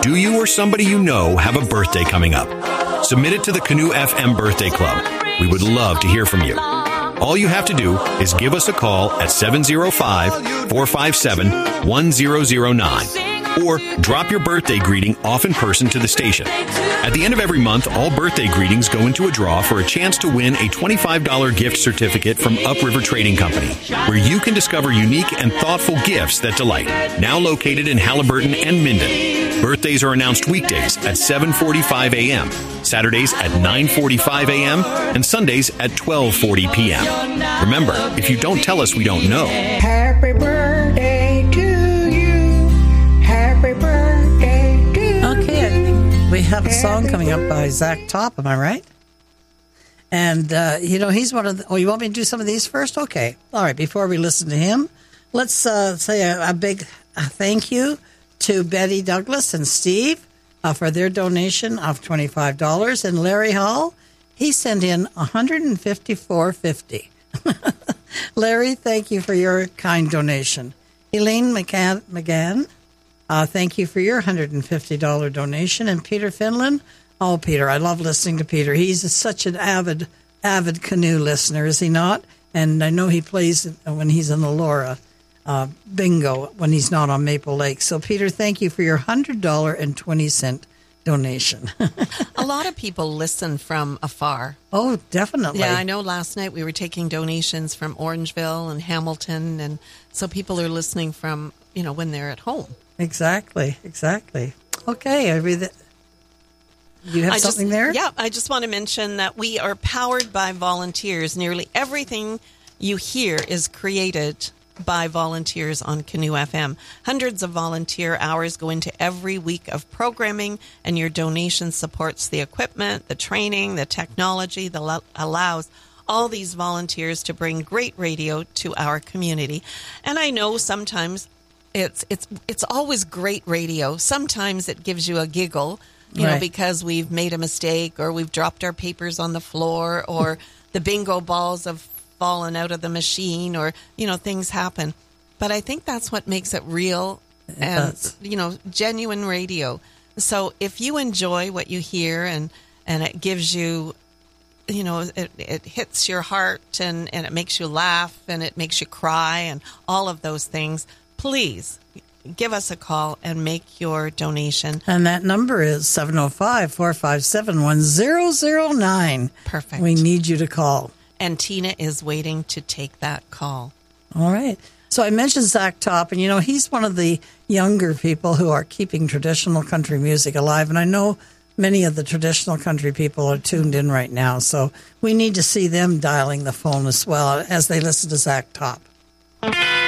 Do you or somebody you know have a birthday coming up? Submit it to the Canoe FM Birthday Club. We would love to hear from you. All you have to do is give us a call at 705-457-1009 or drop your birthday greeting off in person to the station. At the end of every month, all birthday greetings go into a draw for a chance to win a $25 gift certificate from Upriver Trading Company, where you can discover unique and thoughtful gifts that delight. Now located in Halliburton and Minden. Birthdays are announced weekdays at 7:45 a.m., Saturdays at 9:45 a.m., and Sundays at 12:40 p.m. Remember, if you don't tell us, we don't know. Happy birthday to you. Happy birthday to you. Okay, I think we have a song coming up by Zach Top, am I right? And, he's one of the... Oh, you want me to do some of these first? Okay. All right, before we listen to him, let's say a big thank you to Betty Douglas and Steve for their donation of $25. And Larry Hall, he sent in $154.50. Larry, thank you for your kind donation. Elaine McGann, thank you for your $150 donation. And Peter Finland, oh, Peter, I love listening to Peter. He's such an avid canoe listener, is he not? And I know he plays when he's in the Laura bingo when he's not on Maple Lake. So, Peter, thank you for your $100.20 donation. A lot of people listen from afar. Oh, definitely. Yeah, I know last night we were taking donations from Orangeville and Hamilton, and so people are listening from, when they're at home. Exactly. Okay, you have something there? Yeah, I just want to mention that we are powered by volunteers. Nearly everything you hear is created by volunteers on Canoe FM. Hundreds of volunteer hours go into every week of programming, and your donation supports the equipment, the training, the technology that allows all these volunteers to bring great radio to our community. And I know sometimes it's always great radio. Sometimes it gives you a giggle, right, because we've made a mistake or we've dropped our papers on the floor or the bingo balls have fallen out of the machine or, things happen. But I think that's what makes it real and, genuine radio. So if you enjoy what you hear and it gives you, it hits your heart and it makes you laugh and it makes you cry and all of those things, please give us a call and make your donation. And that number is 705-457-1009. Perfect. We need you to call. And Tina is waiting to take that call. All right. So I mentioned Zach Top, and, he's one of the younger people who are keeping traditional country music alive. And I know many of the traditional country people are tuned in right now. So we need to see them dialing the phone as well as they listen to Zach Top.